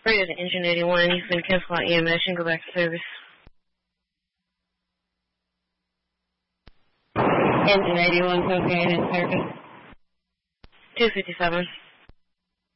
Radio to Engine 81. You've been cancelled on EMS and go back to service. Engine 81, cocaine in service. 257.